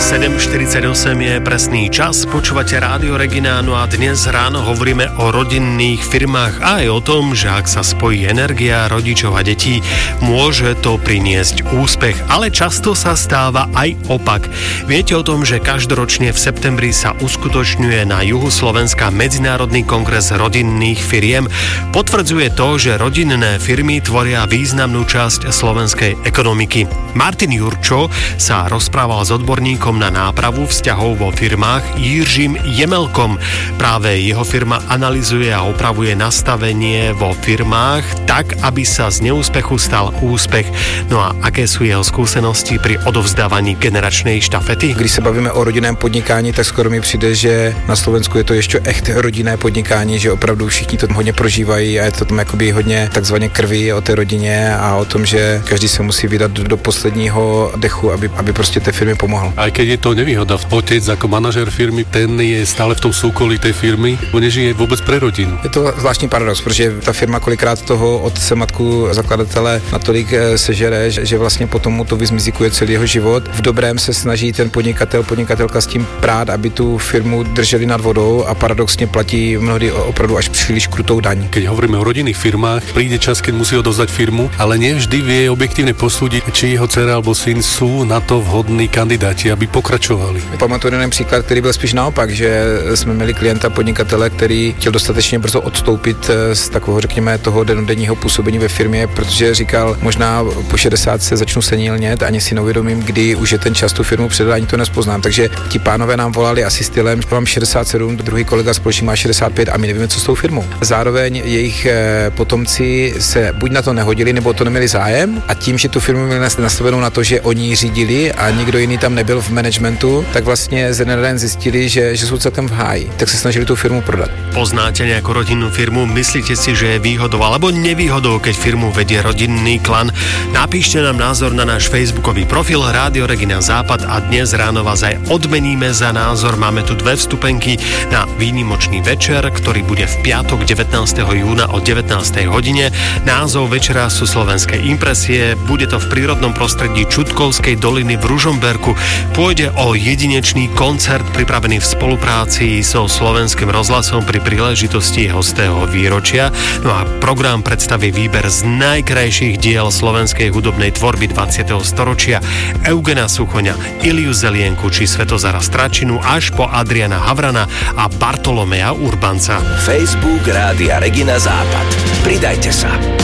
7:48 je presný čas, počúvate Rádio Regina, no a dnes ráno hovoríme o rodinných firmách a aj o tom, že ak sa spojí energia rodičov a detí, môže to priniesť úspech, ale často sa stáva aj opak. Viete o tom, že každoročne v septembri sa uskutočňuje na juhu Slovenska Medzinárodný kongres rodinných firiem? Potvrdzuje to, že rodinné firmy tvoria významnú časť slovenskej ekonomiky. Martin Jurčo sa rozprával s odborníkom na nápravu vzťahov vo firmách Jiřím Jemelkom. Práve jeho firma analyzuje a opravuje nastavenie vo firmách tak, aby sa z neúspechu stal úspech. No a aké sú jeho skúsenosti pri odovzdávaní generačnej štafety? Když se bavíme o rodinném podnikání, tak skoro mi přijde, že na Slovensku je to ještě echt rodinné podnikání, že opravdu všichni to hodně prožívají a je to tam jakoby hodně takzvaně krví o té rodině a o tom, že každý se musí vydat do posledního dechu, aby prostě té firmě pomohl. Aj keď je to nevýhoda, otec ako manažer firmy, ten je stále v tom súkolí tej firmy, bo nežije vôbec pre rodinu. Je to zvláštní paradox, protože ta firma kolikrát toho otce, matku, zakladatele natolik sežere, že vlastně potom mu to vyzmizikuje celý jeho život. V dobrém se snaží ten podnikatelka s tím prát, aby tu firmu drželi nad vodou a paradoxně platí mnohdy opravdu až příliš krutou daň. Keď hovoríme o rodinných firmách, príde čas, keď musí odovzdať firmu, ale nevždy vie objektívne posúdiť, či jeho dcera alebo syn sú na to vhodní kandidáti, aby pokračovali. Pamatuju jeden příklad, který byl spíš naopak, že jsme měli klienta podnikatele, který chtěl dostatečně brzo odstoupit z takového, řekněme, toho dennodenního působení ve firmě, protože říkal, možná po 60 se začnu senilnět, ani si neuvědomím, kdy už je ten čas tu firmu předat, ani to nespoznám. Takže ti pánové nám volali asi stylem, že mám 67, druhý kolega společný má 65 a my nevíme, co s tou firmou. Zároveň jejich potomci se buď na to nehodili, nebo to neměli zájem a tím, že tu firmu měli nastavenou na to, že oni ji řídili a nikdo jiný tam nebyl v managementu, tak vlastně ze den zjistili, že jsou celkem v háji, tak se snažili tu firmu prodat. Poznáte nejakú rodinnú firmu? Myslíte si, že je výhodou alebo nevýhodou, keď firmu vedie rodinný klan? Napíšte nám názor na náš facebookový profil Rádio Regina Západ a dnes ráno vás aj odmeníme za názor. Máme tu 2 vstupenky na výnimočný večer, ktorý bude v piatok 19. júna o 19. hodine. Názov večera sú slovenské impresie. Bude to v prírodnom prostredí Čutkovskej doliny v Ružomberku. Pôjde o jedinečný koncert pripravený v spolupráci so Slovenským rozhlasom pri príležitosti jeho 100. výročia. No a program predstaví výber z najkrajších diel slovenskej hudobnej tvorby 20. storočia. Eugena Suchoňa, Iliu Zelienku či Svetozara Stračinu až po Adriana Havrana a Bartolomea Urbanca. Facebook Rádia Regina Západ. Pridajte sa.